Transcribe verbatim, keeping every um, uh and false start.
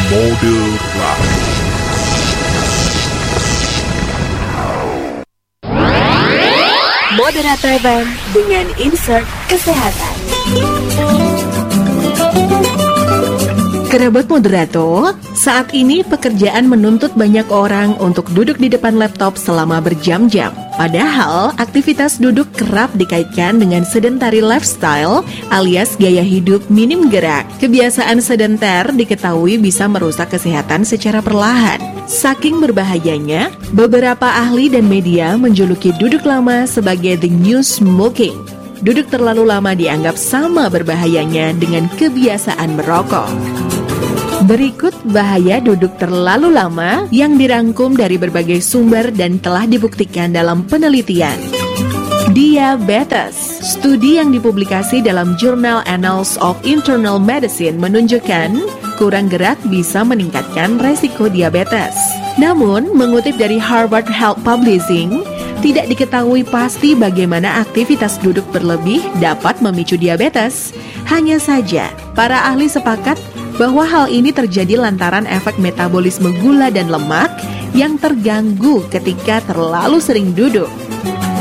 Mode Rush. Moderator F M dengan insert kesehatan. Kerabat moderator, saat ini pekerjaan menuntut banyak orang untuk duduk di depan laptop selama berjam-jam. Padahal, aktivitas duduk kerap dikaitkan dengan sedentary lifestyle alias gaya hidup minim gerak. Kebiasaan sedenter diketahui bisa merusak kesehatan secara perlahan. Saking berbahayanya, beberapa ahli dan media menjuluki duduk lama sebagai the new smoking. Duduk terlalu lama dianggap sama berbahayanya dengan kebiasaan merokok. Berikut bahaya duduk terlalu lama yang dirangkum dari berbagai sumber dan telah dibuktikan dalam penelitian. Diabetes. Studi yang dipublikasi dalam jurnal Annals of Internal Medicine menunjukkan kurang gerak bisa meningkatkan resiko diabetes. Namun, mengutip dari Harvard Health Publishing, tidak diketahui pasti bagaimana aktivitas duduk berlebih dapat memicu diabetes. Hanya saja, para ahli sepakat bahwa hal ini terjadi lantaran efek metabolisme gula dan lemak yang terganggu ketika terlalu sering duduk.